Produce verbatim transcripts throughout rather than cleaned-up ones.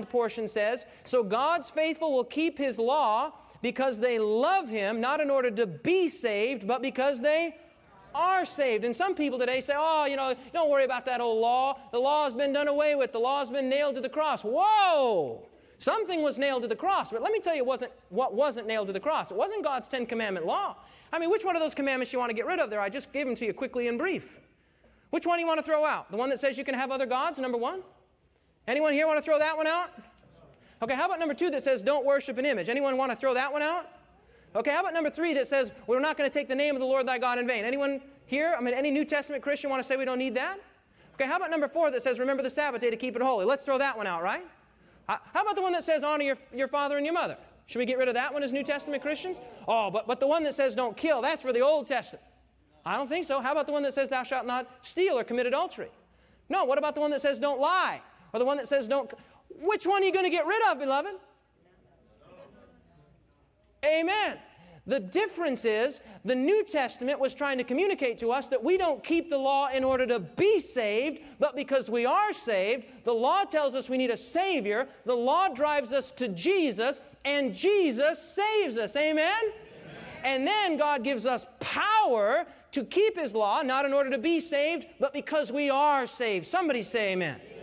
portion says, so God's faithful will keep His law because they love Him, not in order to be saved, but because they are saved. And some people today say, oh, you know, don't worry about that old law. The law has been done away with. The law has been nailed to the cross. Whoa! Something was nailed to the cross. But let me tell you wasn't, what wasn't nailed to the cross. It wasn't God's Ten Commandment law. I mean, which one of those commandments you want to get rid of there? I just gave them to you quickly and brief. Which one do you want to throw out? The one that says you can have other gods, number one? Anyone here want to throw that one out? Okay, how about number two that says don't worship an image? Anyone want to throw that one out? Okay, how about number three that says we're not going to take the name of the Lord thy God in vain? Anyone here, I mean, any New Testament Christian want to say we don't need that? Okay, how about number four that says remember the Sabbath day to keep it holy? Let's throw that one out, right? How about the one that says honor your, your father and your mother? Should we get rid of that one as New Testament Christians? Oh, but, but the one that says don't kill, that's for the Old Testament. I don't think so. How about the one that says thou shalt not steal or commit adultery? No, what about the one that says don't lie? Or the one that says don't... Which one are you going to get rid of, beloved? Amen. The difference is the New Testament was trying to communicate to us that we don't keep the law in order to be saved, but because we are saved. The law tells us we need a Savior. The law drives us to Jesus, and Jesus saves us. Amen? Amen. And then God gives us power to keep His law, not in order to be saved, but because we are saved. Somebody say amen. Amen.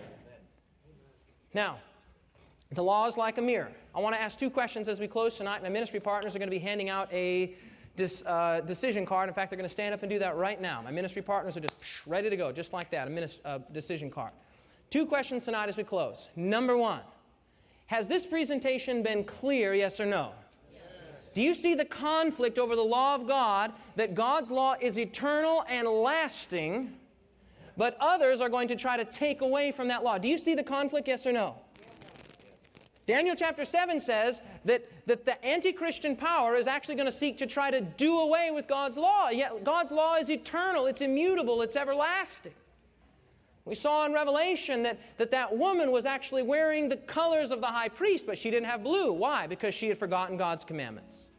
Now, the law is like a mirror. I want to ask two questions as we close tonight. My ministry partners are going to be handing out a dis, uh, decision card. In fact, they're going to stand up and do that right now. My ministry partners are just psh, ready to go, just like that, a minis, uh, decision card. Two questions tonight as we close. Number one, has this presentation been clear, yes or no? Yes. Do you see the conflict over the law of God, that God's law is eternal and lasting, but others are going to try to take away from that law? Do you see the conflict, yes or no? Daniel chapter seven says that, that the anti-Christian power is actually going to seek to try to do away with God's law. Yet God's law is eternal, it's immutable, it's everlasting. We saw in Revelation that, that that woman was actually wearing the colors of the high priest, but she didn't have blue. Why? Because she had forgotten God's commandments.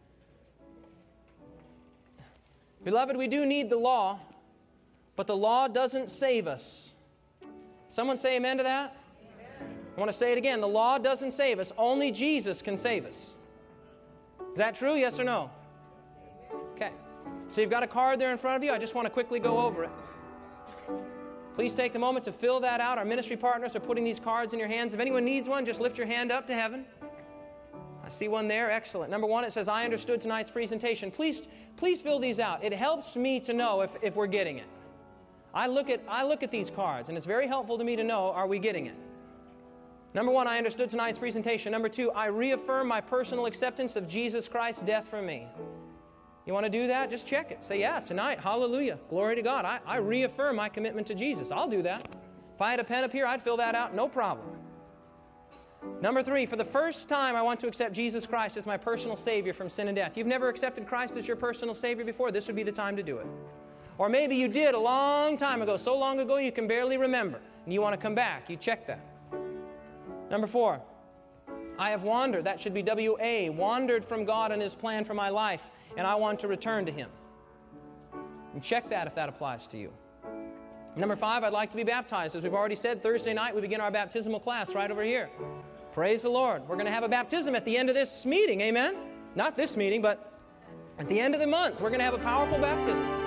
Beloved, we do need the law, but the law doesn't save us. Someone say amen to that? I want to say it again. The law doesn't save us. Only Jesus can save us. Is that true? Yes or no? Okay. So you've got a card there in front of you. I just want to quickly go over it. Please take the moment to fill that out. Our ministry partners are putting these cards in your hands. If anyone needs one, just lift your hand up to heaven. I see one there. Excellent. Number one, it says, I understood tonight's presentation. Please, please fill these out. It helps me to know if, if we're getting it. I look at, I look at these cards, and it's very helpful to me to know, are we getting it? Number one, I understood tonight's presentation. Number two, I reaffirm my personal acceptance of Jesus Christ's death for me. You want to do that? Just check it. Say, yeah, tonight, hallelujah, glory to God. I, I reaffirm my commitment to Jesus. I'll do that. If I had a pen up here, I'd fill that out, no problem. Number three, for the first time, I want to accept Jesus Christ as my personal Savior from sin and death. You've never accepted Christ as your personal Savior before? This would be the time to do it. Or maybe you did a long time ago, so long ago you can barely remember, and you want to come back. You check that. Number four, I have wandered. That should be W A, wandered from God and His plan for my life, and I want to return to Him. And check that if that applies to you. Number five, I'd like to be baptized. As we've already said, Thursday night we begin our baptismal class right over here. Praise the Lord. We're going to have a baptism at the end of this meeting, amen? Not this meeting, but at the end of the month, we're going to have a powerful baptism.